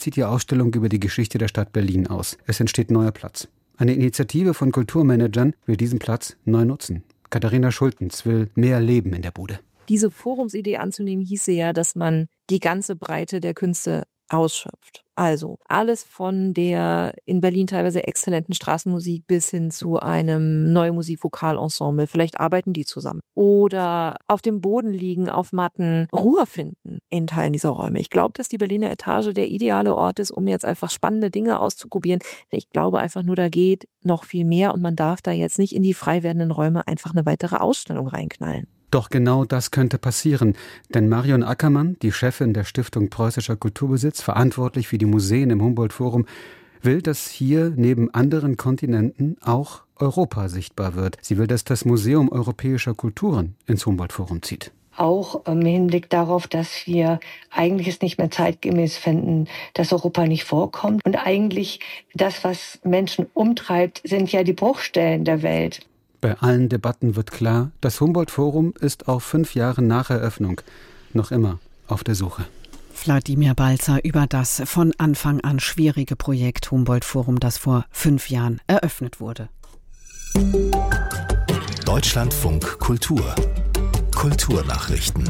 zieht die Ausstellung über die Geschichte der Stadt Berlin aus. Es entsteht neuer Platz. Eine Initiative von Kulturmanagern will diesen Platz neu nutzen. Katharina Schultens will mehr Leben in der Bude. Diese Forumsidee anzunehmen, hieße ja, dass man die ganze Breite der Künste ausschöpft. Also alles von der in Berlin teilweise exzellenten Straßenmusik bis hin zu einem neuen Musikvokalensemble. Vielleicht arbeiten die zusammen. Oder auf dem Boden liegen, auf Matten, Ruhe finden in Teilen dieser Räume. Ich glaube, dass die Berliner Etage der ideale Ort ist, um jetzt einfach spannende Dinge auszuprobieren. Ich glaube einfach nur, da geht noch viel mehr und man darf da jetzt nicht in die frei werdenden Räume einfach eine weitere Ausstellung reinknallen. Doch genau das könnte passieren, denn Marion Ackermann, die Chefin der Stiftung Preußischer Kulturbesitz, verantwortlich für die Museen im Humboldt-Forum, will, dass hier neben anderen Kontinenten auch Europa sichtbar wird. Sie will, dass das Museum europäischer Kulturen ins Humboldt-Forum zieht. Auch im Hinblick darauf, dass wir eigentlich es nicht mehr zeitgemäß fänden, dass Europa nicht vorkommt. Und eigentlich das, was Menschen umtreibt, sind ja die Bruchstellen der Welt. Bei allen Debatten wird klar, das Humboldt-Forum ist auch 5 Jahre nach Eröffnung noch immer auf der Suche. Wladimir Balzer über das von Anfang an schwierige Projekt Humboldt-Forum, das vor 5 Jahren eröffnet wurde. Deutschlandfunk Kultur. Kulturnachrichten.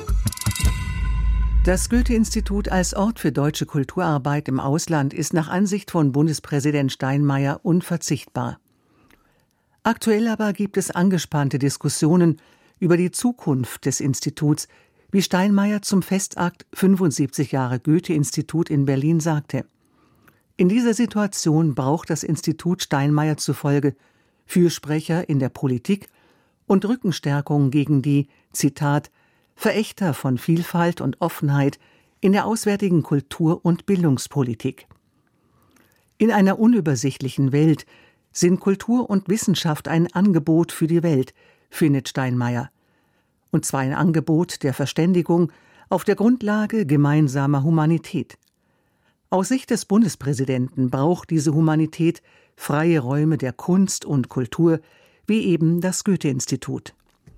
Das Goethe-Institut als Ort für deutsche Kulturarbeit im Ausland ist nach Ansicht von Bundespräsident Steinmeier unverzichtbar. Aktuell aber gibt es angespannte Diskussionen über die Zukunft des Instituts, wie Steinmeier zum Festakt 75 Jahre Goethe-Institut in Berlin sagte. In dieser Situation braucht das Institut Steinmeier zufolge Fürsprecher in der Politik und Rückenstärkung gegen die, Zitat, Verächter von Vielfalt und Offenheit in der auswärtigen Kultur- und Bildungspolitik. In einer unübersichtlichen Welt sind Kultur und Wissenschaft ein Angebot für die Welt, findet Steinmeier. Und zwar ein Angebot der Verständigung auf der Grundlage gemeinsamer Humanität. Aus Sicht des Bundespräsidenten braucht diese Humanität freie Räume der Kunst und Kultur, wie eben das Goethe-Institut.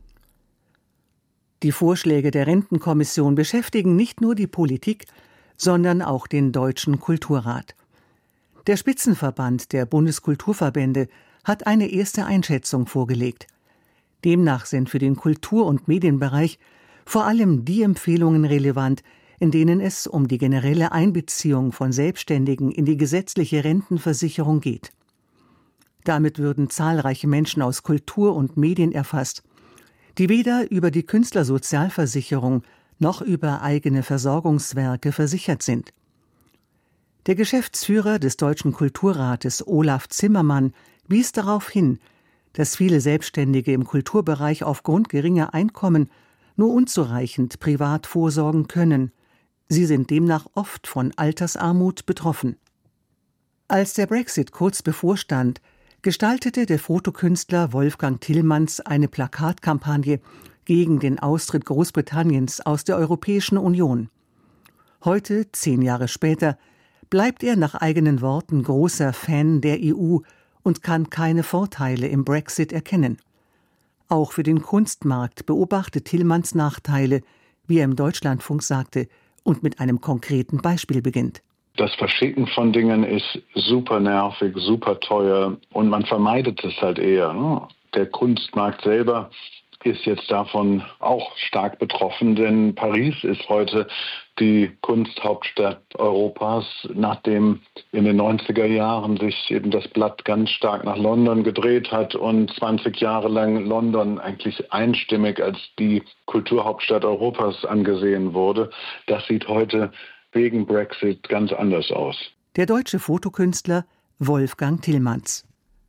Die Vorschläge der Rentenkommission beschäftigen nicht nur die Politik, sondern auch den Deutschen Kulturrat. Der Spitzenverband der Bundeskulturverbände hat eine erste Einschätzung vorgelegt. Demnach sind für den Kultur- und Medienbereich vor allem die Empfehlungen relevant, in denen es um die generelle Einbeziehung von Selbstständigen in die gesetzliche Rentenversicherung geht. Damit würden zahlreiche Menschen aus Kultur und Medien erfasst, die weder über die Künstlersozialversicherung noch über eigene Versorgungswerke versichert sind. Der Geschäftsführer des Deutschen Kulturrates, Olaf Zimmermann, wies darauf hin, dass viele Selbstständige im Kulturbereich aufgrund geringer Einkommen nur unzureichend privat vorsorgen können. Sie sind demnach oft von Altersarmut betroffen. Als der Brexit kurz bevorstand, gestaltete der Fotokünstler Wolfgang Tillmanns eine Plakatkampagne gegen den Austritt Großbritanniens aus der Europäischen Union. Heute, 10 Jahre später, bleibt er nach eigenen Worten großer Fan der EU und kann keine Vorteile im Brexit erkennen. Auch für den Kunstmarkt beobachtet Tillmanns Nachteile, wie er im Deutschlandfunk sagte, und mit einem konkreten Beispiel beginnt. Das Verschicken von Dingen ist super nervig, super teuer und man vermeidet es halt eher. Ne? Der Kunstmarkt selber ist jetzt davon auch stark betroffen, denn Paris ist heute die Kunsthauptstadt Europas, nachdem in den 90er Jahren sich eben das Blatt ganz stark nach London gedreht hat und 20 Jahre lang London eigentlich einstimmig als die Kulturhauptstadt Europas angesehen wurde. Das sieht heute wegen Brexit ganz anders aus. Der deutsche Fotokünstler Wolfgang Tillmanns.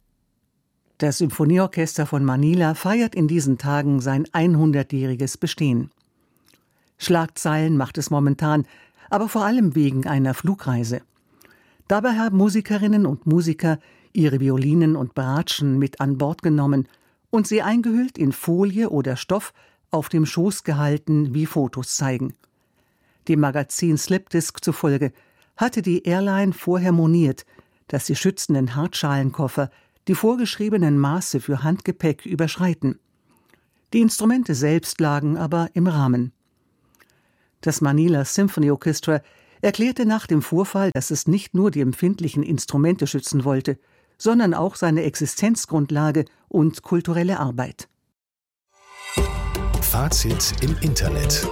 Das Symphonieorchester von Manila feiert in diesen Tagen sein 100-jähriges Bestehen. Schlagzeilen macht es momentan, aber vor allem wegen einer Flugreise. Dabei haben Musikerinnen und Musiker ihre Violinen und Bratschen mit an Bord genommen und sie eingehüllt in Folie oder Stoff auf dem Schoß gehalten, wie Fotos zeigen. Dem Magazin Slipdisk zufolge hatte die Airline vorher moniert, dass die schützenden Hartschalenkoffer die vorgeschriebenen Maße für Handgepäck überschreiten. Die Instrumente selbst lagen aber im Rahmen. Das Manila Symphony Orchestra erklärte nach dem Vorfall, dass es nicht nur die empfindlichen Instrumente schützen wollte, sondern auch seine Existenzgrundlage und kulturelle Arbeit. Fazit im Internet.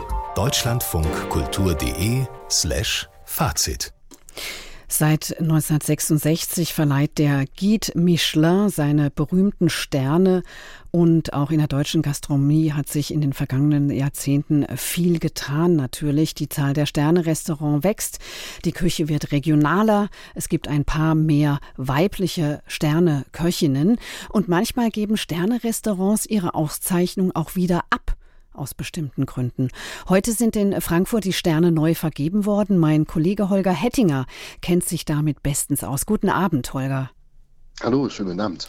deutschlandfunkkultur.de/Fazit. Seit 1966 verleiht der Guide Michelin seine berühmten Sterne und auch in der deutschen Gastronomie hat sich in den vergangenen Jahrzehnten viel getan. Natürlich, die Zahl der Sterne-Restaurants wächst, die Küche wird regionaler, es gibt ein paar mehr weibliche Sterne-Köchinnen und manchmal geben Sterne-Restaurants ihre Auszeichnung auch wieder ab. Aus bestimmten Gründen. Heute sind in Frankfurt die Sterne neu vergeben worden. Mein Kollege Holger Hettinger kennt sich damit bestens aus. Guten Abend, Holger. Hallo, schönen Abend.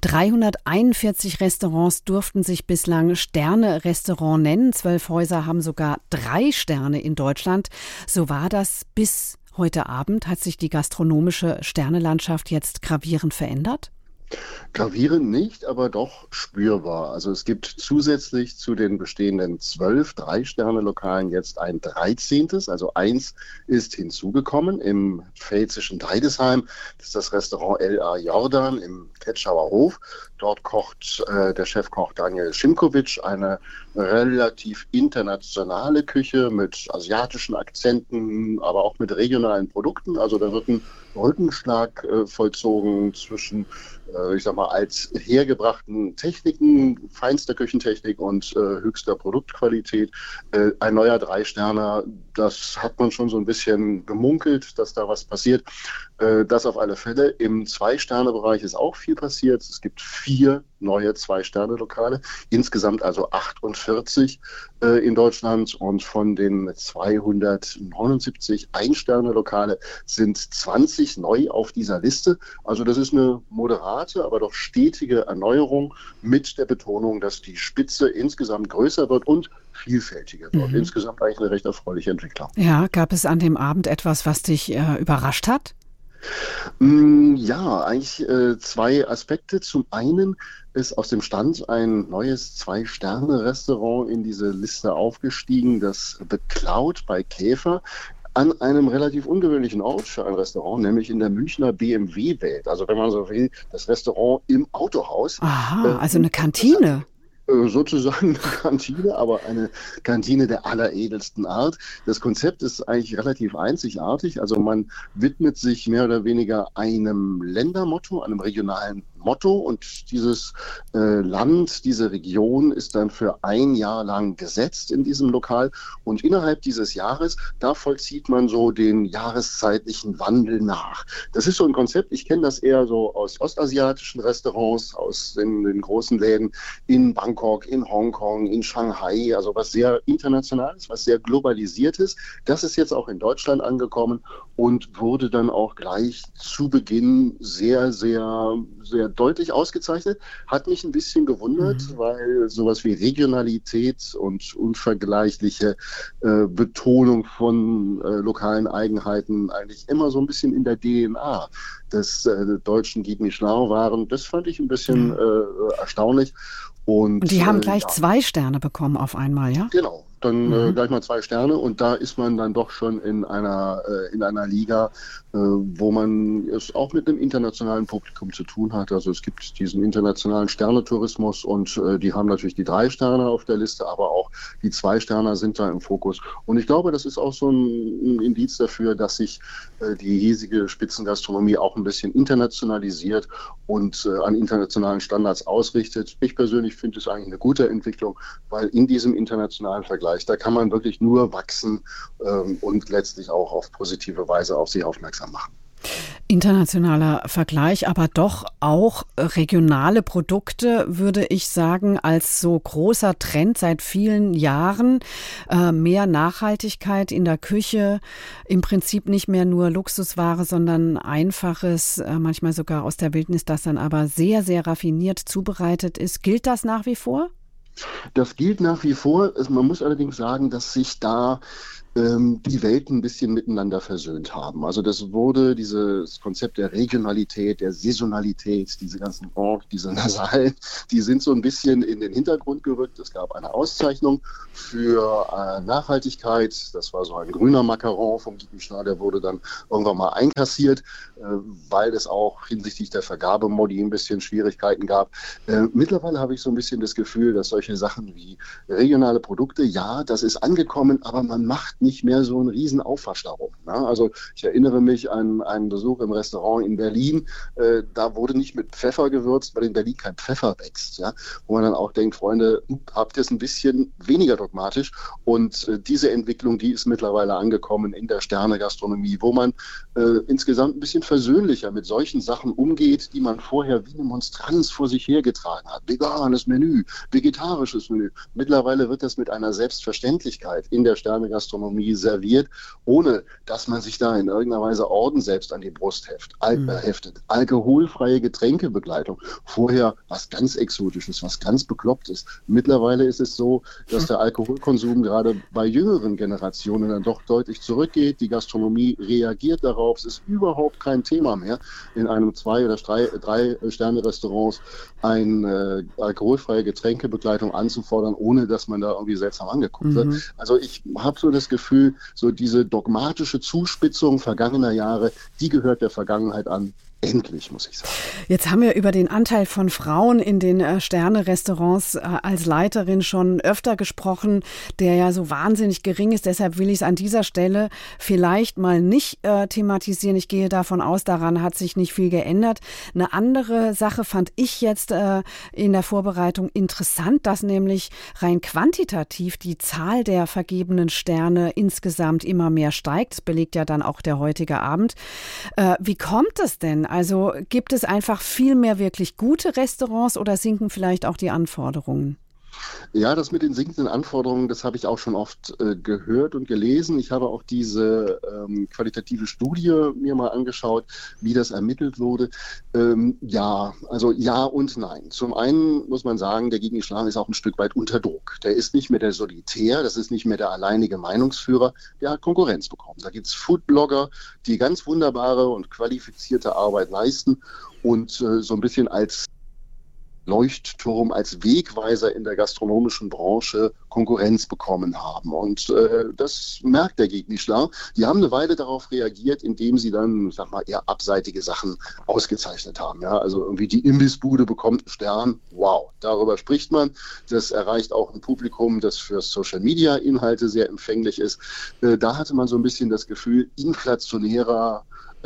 341 Restaurants durften sich bislang Sterne-Restaurant nennen. 12 Häuser haben sogar 3 Sterne in Deutschland. So war das bis heute Abend. Hat sich die gastronomische Sternelandschaft jetzt gravierend verändert? Gravierend nicht, aber doch spürbar. Also es gibt zusätzlich zu den bestehenden 12 3-Sterne-Lokalen jetzt ein 13. Also 1 ist hinzugekommen im pfälzischen Deidesheim. Das ist das Restaurant L.A. Jordan im Ketschauer Hof. Dort kocht der Chefkoch Daniel Szymkowitsch eine relativ internationale Küche mit asiatischen Akzenten, aber auch mit regionalen Produkten. Also da wird ein Rückenschlag vollzogen zwischen, ich sag mal, als hergebrachten Techniken, feinster Küchentechnik und höchster Produktqualität. Ein neuer 3-Sterner, das hat man schon so ein bisschen gemunkelt, dass da was passiert. Das auf alle Fälle. Im 2-Sterne-Bereich ist auch viel passiert. Es gibt 4 neue 2-Sterne-Lokale, insgesamt also 48 in Deutschland und von den 279 Ein-Sterne-Lokale sind 20 neu auf dieser Liste. Also das ist eine moderate, aber doch stetige Erneuerung mit der Betonung, dass die Spitze insgesamt größer wird und vielfältiger wird. Insgesamt eigentlich eine recht erfreuliche Entwicklung. Ja, gab es an dem Abend etwas, was dich überrascht hat? Ja, eigentlich 2 Aspekte. Zum einen ist aus dem Stand ein neues 2-Sterne-Restaurant in diese Liste aufgestiegen, das The Cloud bei Käfer, an einem relativ ungewöhnlichen Ort für ein Restaurant, nämlich in der Münchner BMW-Welt. Also wenn man so will, das Restaurant im Autohaus. Aha, also eine Kantine. Sozusagen eine Kantine, aber eine Kantine der alleredelsten Art. Das Konzept ist eigentlich relativ einzigartig. Also man widmet sich mehr oder weniger einem Ländermotto, einem regionalen Motto und dieses Land, diese Region ist dann für ein Jahr lang gesetzt in diesem Lokal und innerhalb dieses Jahres, da vollzieht man so den jahreszeitlichen Wandel nach. Das ist so ein Konzept, ich kenne das eher so aus ostasiatischen Restaurants, aus den großen Läden in Bangkok, in Hongkong, in Shanghai, also was sehr internationales, was sehr globalisiertes. Das ist jetzt auch in Deutschland angekommen und wurde dann auch gleich zu Beginn sehr, sehr, sehr deutlich ausgezeichnet. Hat mich ein bisschen gewundert, weil sowas wie Regionalität und unvergleichliche Betonung von lokalen Eigenheiten eigentlich immer so ein bisschen in der DNA des deutschen Guide Michelin waren. Das fand ich ein bisschen erstaunlich. Und die haben gleich 2 Sterne bekommen auf einmal, ja? Genau. Dann gleich mal 2 Sterne und da ist man dann doch schon in einer Liga, wo man es auch mit einem internationalen Publikum zu tun hat. Also es gibt diesen internationalen Sternetourismus und die haben natürlich die 3 Sterne auf der Liste, aber auch die 2 Sterne sind da im Fokus. Und ich glaube, das ist auch so ein Indiz dafür, dass sich die hiesige Spitzengastronomie auch ein bisschen internationalisiert und an internationalen Standards ausrichtet. Ich persönlich finde es eigentlich eine gute Entwicklung, weil in diesem internationalen Vergleich, da kann man wirklich nur wachsen und letztlich auch auf positive Weise auf sich aufmerksam machen. Internationaler Vergleich, aber doch auch regionale Produkte, würde ich sagen, als so großer Trend seit vielen Jahren. Mehr Nachhaltigkeit in der Küche, im Prinzip nicht mehr nur Luxusware, sondern einfaches, manchmal sogar aus der Wildnis, das dann aber sehr, sehr raffiniert zubereitet ist. Gilt das nach wie vor? Das gilt nach wie vor. Man muss allerdings sagen, dass sich da die Welten ein bisschen miteinander versöhnt haben. Also das wurde dieses Konzept der Regionalität, der Saisonalität, diese ganzen diese Nasalen, die sind so ein bisschen in den Hintergrund gerückt. Es gab eine Auszeichnung für Nachhaltigkeit. Das war so ein grüner Macaron vom Guy Michelin, der wurde dann irgendwann mal einkassiert, weil es auch hinsichtlich der Vergabemodi ein bisschen Schwierigkeiten gab. Mittlerweile habe ich so ein bisschen das Gefühl, dass solche Sachen wie regionale Produkte, ja, das ist angekommen, aber man macht nicht mehr so einen riesen Aufwasch darum. Ne? Also ich erinnere mich an einen Besuch im Restaurant in Berlin, da wurde nicht mit Pfeffer gewürzt, weil in Berlin kein Pfeffer wächst. Ja? Wo man dann auch denkt, Freunde, habt ihr es ein bisschen weniger dogmatisch? Und diese Entwicklung, die ist mittlerweile angekommen in der Sterne-Gastronomie, wo man insgesamt ein bisschen versöhnlicher mit solchen Sachen umgeht, die man vorher wie eine Monstranz vor sich hergetragen hat. Veganes Menü, vegetarisches Menü. Mittlerweile wird das mit einer Selbstverständlichkeit in der Sterne-Gastronomie serviert, ohne dass man sich da in irgendeiner Weise Orden selbst an die Brust heftet. Alkoholfreie Getränkebegleitung. Vorher was ganz Exotisches, was ganz Beklopptes. Mittlerweile ist es so, dass der Alkoholkonsum gerade bei jüngeren Generationen dann doch deutlich zurückgeht. Die Gastronomie reagiert darauf. Es ist überhaupt kein Thema mehr, in einem 2- oder 3-Sterne-Restaurants eine alkoholfreie Getränkebegleitung anzufordern, ohne dass man da irgendwie seltsam angeguckt wird. Also ich habe so das Gefühl, so diese dogmatische Zuspitzung vergangener Jahre, die gehört der Vergangenheit an. Endlich, muss ich sagen. Jetzt haben wir über den Anteil von Frauen in den Sterne-Restaurants als Leiterin schon öfter gesprochen, der ja so wahnsinnig gering ist. Deshalb will ich es an dieser Stelle vielleicht mal nicht thematisieren. Ich gehe davon aus, daran hat sich nicht viel geändert. Eine andere Sache fand ich jetzt in der Vorbereitung interessant, dass nämlich rein quantitativ die Zahl der vergebenen Sterne insgesamt immer mehr steigt. Das belegt ja dann auch der heutige Abend. Wie kommt es denn? Also gibt es einfach viel mehr wirklich gute Restaurants oder sinken vielleicht auch die Anforderungen? Ja, das mit den sinkenden Anforderungen, das habe ich auch schon oft gehört und gelesen. Ich habe auch diese qualitative Studie mir mal angeschaut, wie das ermittelt wurde. Ja, also ja und nein. Zum einen muss man sagen, der Guy Michelin ist auch ein Stück weit unter Druck. Der ist nicht mehr der Solitär, das ist nicht mehr der alleinige Meinungsführer. Der hat Konkurrenz bekommen. Da gibt es Foodblogger, die ganz wunderbare und qualifizierte Arbeit leisten und so ein bisschen als Leuchtturm, als Wegweiser in der gastronomischen Branche Konkurrenz bekommen haben. Und das merkt der Guy Michelin. Die haben eine Weile darauf reagiert, indem sie dann, sag mal, eher abseitige Sachen ausgezeichnet haben. Ja, also irgendwie die Imbissbude bekommt einen Stern. Wow, darüber spricht man. Das erreicht auch ein Publikum, das für Social-Media-Inhalte sehr empfänglich ist. Da hatte man so ein bisschen das Gefühl, inflationäre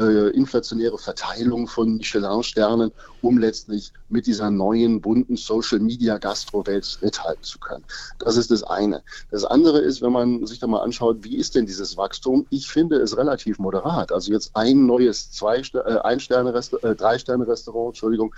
Verteilung von Michelin-Sternen, um letztlich mit dieser neuen, bunten Social-Media-Gastro-Welt mithalten zu können. Das ist das eine. Das andere ist, wenn man sich da mal anschaut, wie ist denn dieses Wachstum? Ich finde es relativ moderat. Also jetzt ein neues 3-Sterne-Restaurant,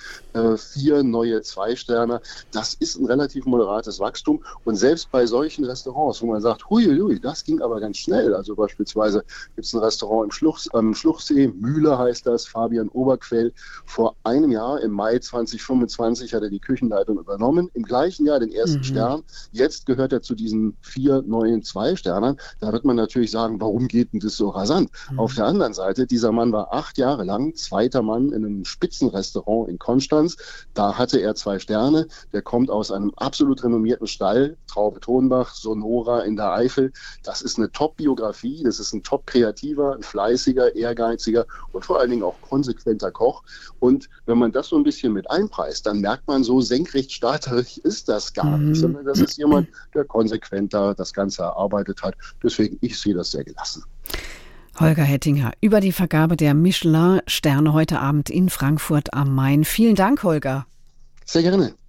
4 neue 2-Sterne. Das ist ein relativ moderates Wachstum. Und selbst bei solchen Restaurants, wo man sagt, huiuiui, das ging aber ganz schnell. Also beispielsweise gibt es ein Restaurant am Schluchsee, Mühle heißt das, Fabian Oberquell. Vor einem Jahr, im Mai 2025, hat er die Küchenleitung übernommen. Im gleichen Jahr den ersten Stern. Jetzt gehört er zu diesen 4 neuen 2-Sternern. Da wird man natürlich sagen, warum geht denn das so rasant? Auf der anderen Seite, dieser Mann war 8 Jahre lang zweiter Mann in einem Spitzenrestaurant in Konstanz. Da hatte er 2 Sterne. Der kommt aus einem absolut renommierten Stall, Traube Tonbach, Sonora in der Eifel. Das ist eine Top-Biografie. Das ist ein Top-Kreativer, ein fleißiger, ehrgeiziger und vor allen Dingen auch konsequenter Koch. Und wenn man das so ein bisschen mit einpreist, dann merkt man, so senkrecht starterig ist das gar nicht, sondern das ist jemand, der konsequenter das Ganze erarbeitet hat. Deswegen, ich sehe das sehr gelassen. Holger Hettinger über die Vergabe der Michelin-Sterne heute Abend in Frankfurt am Main. Vielen Dank, Holger. Sehr gerne.